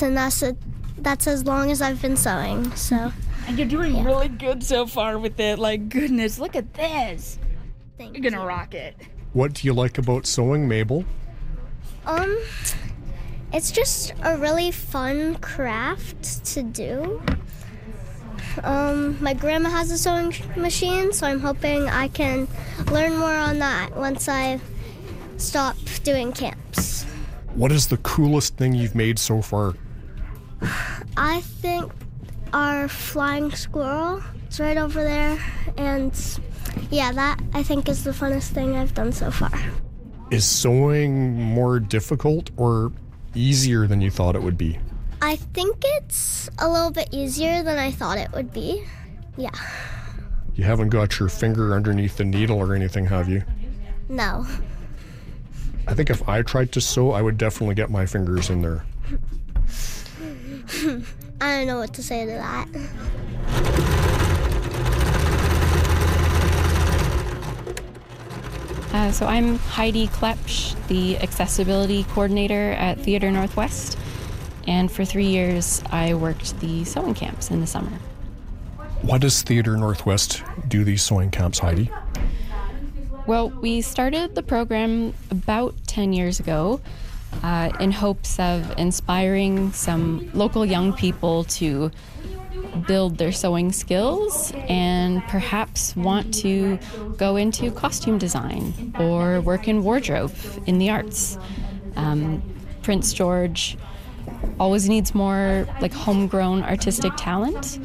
and that's as long as I've been sewing. So. And you're doing really good so far with it. Like, goodness, look at this. Thank You're gonna rock it. What do you like about sewing, Mabel? It's just a really fun craft to do. My grandma has a sewing machine, so I'm hoping I can learn more on that once I stop doing camps. What is the coolest thing you've made so far? I think our flying squirrel is right over there, and that I think is the funnest thing I've done so far. Is sewing more difficult or easier than you thought it would be? I think it's a little bit easier than I thought it would be. Yeah. You haven't got your finger underneath the needle or anything, have you? No. I think if I tried to sew, I would definitely get my fingers in there. I don't know what to say to that. So I'm Heidi Klepsch, the accessibility coordinator at Theatre Northwest. And for 3 years, I worked the sewing camps in the summer. Why does Theatre Northwest do these sewing camps, Heidi? Well, we started the program about 10 years ago in hopes of inspiring some local young people to build their sewing skills and perhaps want to go into costume design or work in wardrobe in the arts. Prince George always needs more like homegrown artistic talent,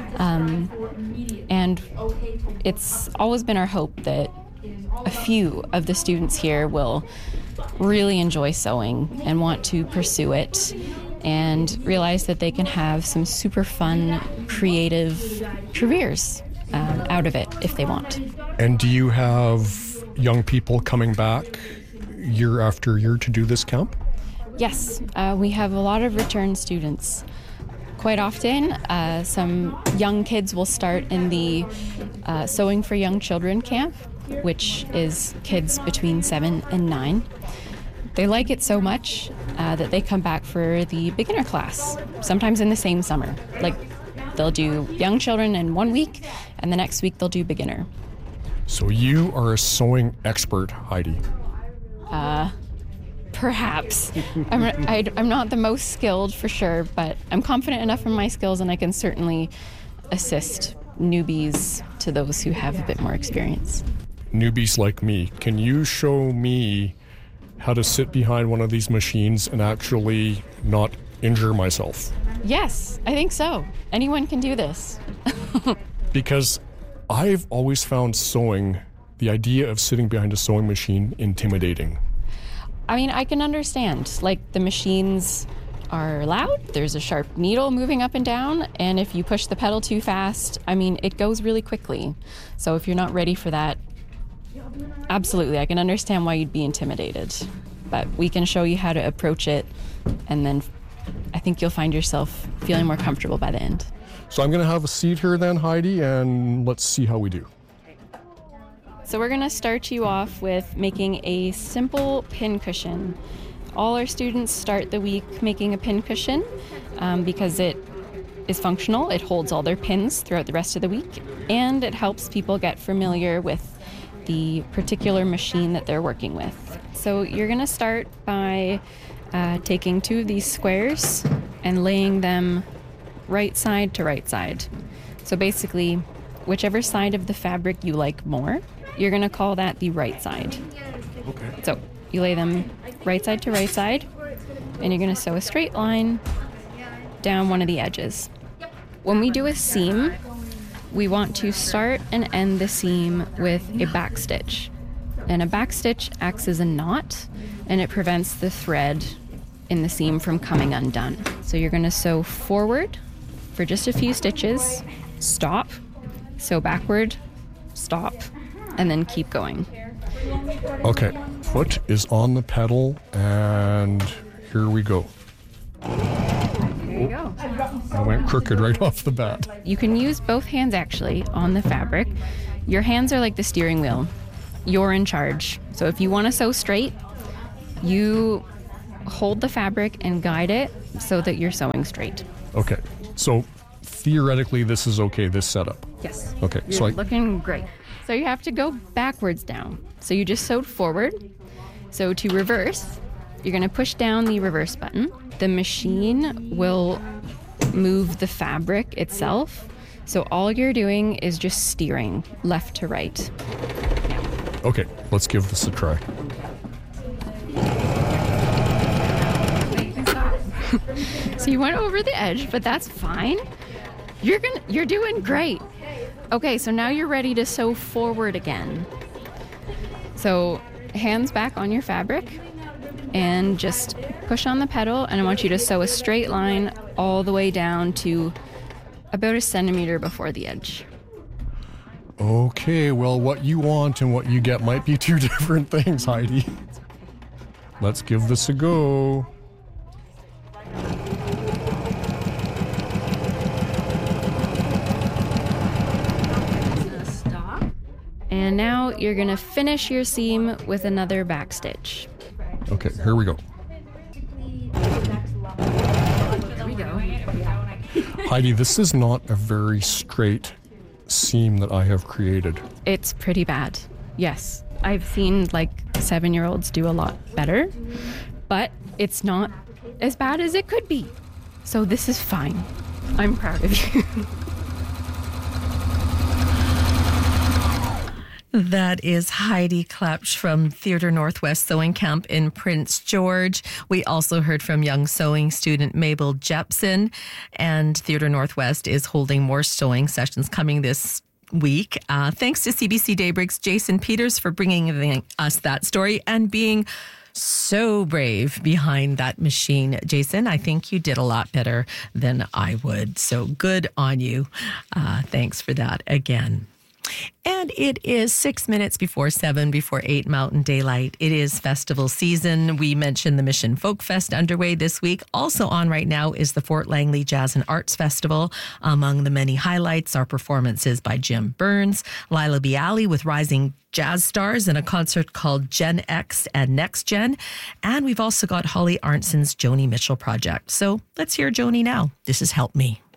and it's always been our hope that a few of the students here will really enjoy sewing and want to pursue it and realize that they can have some super fun, creative careers out of it if they want. And do you have young people coming back year after year to do this camp? Yes, we have a lot of return students. Quite often, some young kids will start in the Sewing for Young Children camp, which is kids between 7 and 9. They like it so much that they come back for the beginner class, sometimes in the same summer. Like, they'll do young children in 1 week, and the next week they'll do beginner. So you are a sewing expert, Heidi. Perhaps. I'm not the most skilled for sure, but I'm confident enough in my skills, and I can certainly assist newbies to those who have a bit more experience. Newbies like me, can you show me how to sit behind one of these machines and actually not injure myself? Yes, I think so. Anyone can do this. Because I've always found sewing, the idea of sitting behind a sewing machine, intimidating. I mean, I can understand. Like, the machines are loud, there's a sharp needle moving up and down, and if you push the pedal too fast, I mean, it goes really quickly. So if you're not ready for that, absolutely, I can understand why you'd be intimidated. But we can show you how to approach it, and then I think you'll find yourself feeling more comfortable by the end. So I'm going to have a seat here then, Heidi, and let's see how we do. So we're going to start you off with making a simple pin cushion. All our students start the week making a pin cushion because it is functional. It holds all their pins throughout the rest of the week, and it helps people get familiar with the particular machine that they're working with. So you're going to start by taking 2 of these squares and laying them right side to right side. So basically, whichever side of the fabric you like more, you're going to call that the right side. Okay. So you lay them right side to right side, and you're going to sew a straight line down one of the edges. When we do a seam, we want to start and end the seam with a back stitch. And a back stitch acts as a knot, and it prevents the thread in the seam from coming undone. So you're going to sew forward for just a few stitches, stop, sew backward, stop, and then keep going. Okay, foot is on the pedal, and here we go. There you go. I went crooked right off the bat. You can use both hands actually on the fabric. Your hands are like the steering wheel. You're in charge. So if you want to sew straight, you hold the fabric and guide it so that you're sewing straight. Okay. So theoretically, this is okay, this setup. Yes. Okay. You're looking great. So you have to go backwards down. So you just sewed forward. So to reverse, you're going to push down the reverse button. The machine will move the fabric itself. So all you're doing is just steering left to right. Okay, let's give this a try. So you went over the edge, but that's fine. You're doing great. Okay, so now you're ready to sew forward again. So hands back on your fabric and just push on the pedal, and I want you to sew a straight line all the way down to about 1 centimeter before the edge. Okay, well, what you want and what you get might be two different things, Heidi. Let's give this a go. And now you're going to finish your seam with another back stitch. Okay, here we go. There we go. Heidi, this is not a very straight seam that I have created. It's pretty bad. Yes. I've seen 7-year-olds do a lot better, but it's not as bad as it could be. So this is fine. I'm proud of you. That is Heidi Klepsch from Theatre Northwest Sewing Camp in Prince George. We also heard from young sewing student Mabel Jepson, and Theatre Northwest is holding more sewing sessions coming this week. Thanks to CBC Daybreak's Jason Peters for bringing us that story and being so brave behind that machine. Jason, I think you did a lot better than I would. So good on you. Thanks for that again. And it is 6 minutes before 7, before 8 Mountain Daylight. It is festival season. We mentioned the Mission Folk Fest underway this week. Also on right now is the Fort Langley Jazz and Arts Festival. Among the many highlights are performances by Jim Burns, Lila Bialy with Rising Jazz Stars, and a concert called Gen X and Next Gen. And we've also got Holly Arnson's Joni Mitchell Project. So let's hear Joni now. This is Help Me.